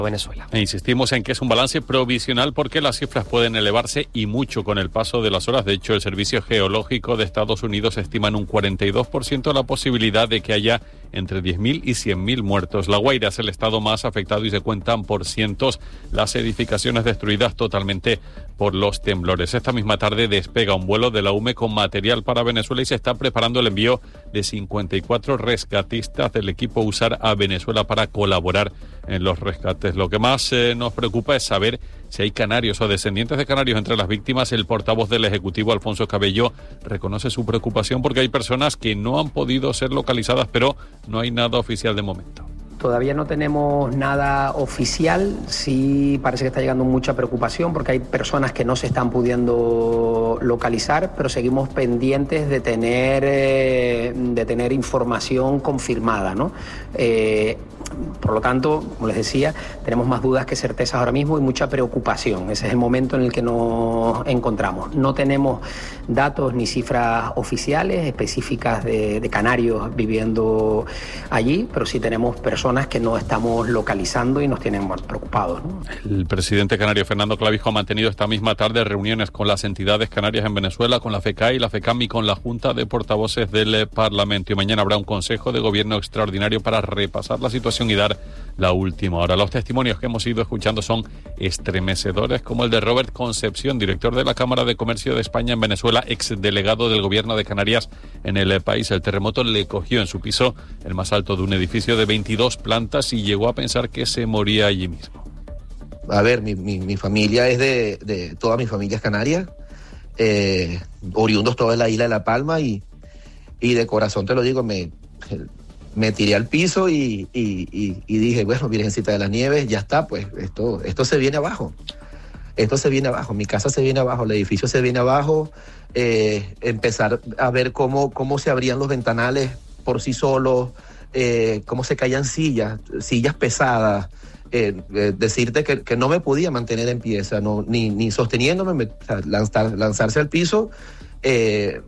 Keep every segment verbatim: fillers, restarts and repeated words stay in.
Venezuela. E insistimos en que es un balance provisional porque las cifras pueden elevarse y mucho con el paso de las horas. De hecho, el Servicio Geológico de Estados Unidos estima en un cuarenta y dos por ciento la posibilidad de que haya entre diez mil y cien mil muertos. La Guaira es el estado más afectado y se cuentan por cientos las edificaciones destruidas totalmente por los temblores. Esta misma tarde despega un vuelo de la U M E con material para Venezuela y se está preparando el envío de cincuenta y cuatro rescatistas del equipo USAR a Venezuela para colaborar en los rescates. Lo que más eh, nos preocupa es saber si hay canarios o descendientes de canarios entre las víctimas. El portavoz del Ejecutivo, Alfonso Cabello, reconoce su preocupación porque hay personas que no han podido ser localizadas, pero no hay nada oficial de momento. Todavía no tenemos nada oficial, sí parece que está llegando mucha preocupación porque hay personas que no se están pudiendo localizar, pero seguimos pendientes de tener, eh, de tener información confirmada, ¿no? Eh, por lo tanto, como les decía, tenemos más dudas que certezas ahora mismo y mucha preocupación. Ese es el momento en el que nos encontramos. No tenemos datos ni cifras oficiales específicas de, de canarios viviendo allí, pero sí tenemos personas que no estamos localizando y nos tienen, bueno, preocupados, ¿no? El presidente canario Fernando Clavijo ha mantenido esta misma tarde reuniones con las entidades canarias en Venezuela, con la FECAI, la FECAM y con la Junta de Portavoces del Parlamento. Y mañana habrá un Consejo de Gobierno extraordinario para repasar la situación y dar la última hora. Los testimonios que hemos ido escuchando son estremecedores, como el de Robert Concepción, director de la Cámara de Comercio de España en Venezuela, exdelegado del Gobierno de Canarias en el país. El terremoto le cogió en su piso, el más alto de un edificio de veintidós plantas, y llegó a pensar que se moría allí mismo. A ver, mi, mi, mi familia es de, de... Toda mi familia es canaria, eh, oriundos toda la isla de La Palma, y, y de corazón te lo digo, me... Me tiré al piso y, y, y, y dije, bueno, Virgencita de las Nieves, ya está, pues esto, esto se viene abajo. Esto se viene abajo, mi casa se viene abajo, el edificio se viene abajo. Eh, empezar a ver cómo, cómo se abrían los ventanales por sí solos, eh, cómo se caían sillas, sillas pesadas. Eh, eh, decirte que, que no me podía mantener en pie, o sea, no, ni, ni sosteniéndome, me, o sea, lanzar, lanzarse al piso. Eh,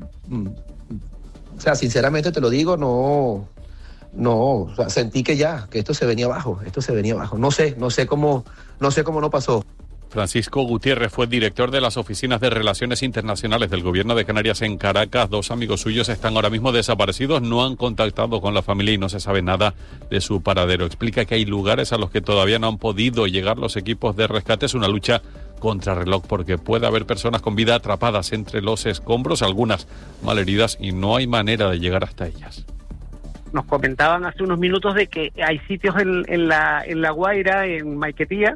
o sea, sinceramente te lo digo, no... No, o sea, sentí que ya, que esto se venía abajo, esto se venía abajo. No sé, no sé cómo, no sé cómo no pasó. Francisco Gutiérrez fue director de las oficinas de Relaciones Internacionales del Gobierno de Canarias en Caracas. Dos amigos suyos están ahora mismo desaparecidos, no han contactado con la familia y no se sabe nada de su paradero. Explica que hay lugares a los que todavía no han podido llegar los equipos de rescate. Es una lucha contrarreloj porque puede haber personas con vida atrapadas entre los escombros, algunas malheridas, y no hay manera de llegar hasta ellas. Nos comentaban hace unos minutos de que hay sitios en, en, la, en La Guaira, en Maiquetía,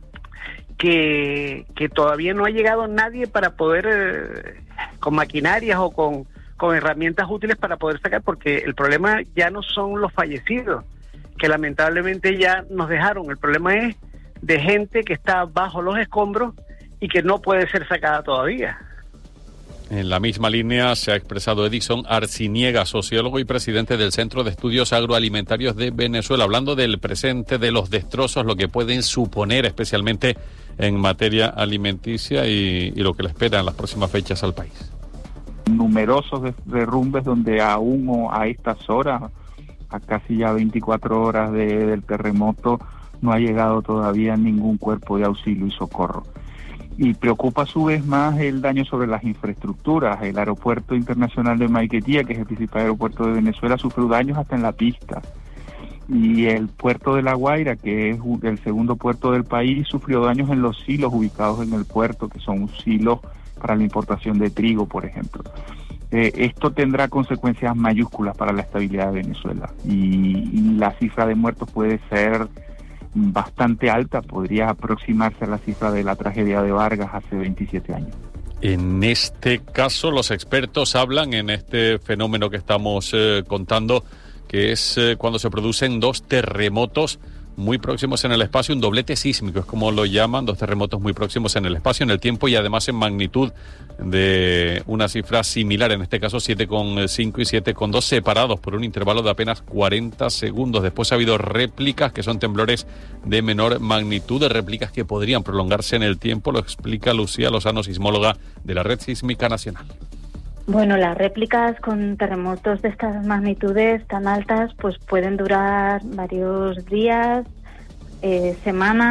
que, que todavía no ha llegado nadie para poder, eh, con maquinarias o con, con herramientas útiles para poder sacar, porque el problema ya no son los fallecidos, que lamentablemente ya nos dejaron. El problema es de gente que está bajo los escombros y que no puede ser sacada todavía. En la misma línea se ha expresado Edison Arciniega, sociólogo y presidente del Centro de Estudios Agroalimentarios de Venezuela, hablando del presente, de los destrozos, lo que pueden suponer especialmente en materia alimenticia y, y lo que le espera en las próximas fechas al país. Numerosos derrumbes donde aún a estas horas, a casi ya veinticuatro horas de, del terremoto, no ha llegado todavía ningún cuerpo de auxilio y socorro. Y preocupa a su vez más el daño sobre las infraestructuras. El aeropuerto internacional de Maiquetía, que es el principal aeropuerto de Venezuela, sufrió daños hasta en la pista. Y el puerto de La Guaira, que es el segundo puerto del país, sufrió daños en los silos ubicados en el puerto, que son silos para la importación de trigo, por ejemplo. Eh, esto tendrá consecuencias mayúsculas para la estabilidad de Venezuela. Y, y la cifra de muertos puede ser bastante alta, podría aproximarse a la cifra de la tragedia de Vargas hace veintisiete años. En este caso, los expertos hablan en este fenómeno que estamos eh, contando, que es eh, cuando se producen dos terremotos muy próximos en el espacio, un doblete sísmico, es como lo llaman, dos terremotos muy próximos en el espacio, en el tiempo y además en magnitud de una cifra similar, en este caso siete coma cinco y siete coma dos, separados por un intervalo de apenas cuarenta segundos. Después ha habido réplicas, que son temblores de menor magnitud, de réplicas que podrían prolongarse en el tiempo, lo explica Lucía Lozano, sismóloga de la Red Sísmica Nacional. Bueno, las réplicas con terremotos de estas magnitudes tan altas pues pueden durar varios días, eh, semanas.